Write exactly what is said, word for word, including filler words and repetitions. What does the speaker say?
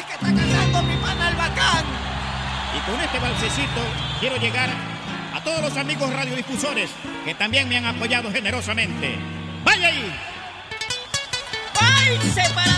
es que está cantando mi pana el Bacán. Y con este balsecito quiero llegar a todos los amigos radiodifusores que también me han apoyado generosamente. ¡Vaya ahí! ¡Ay, se para!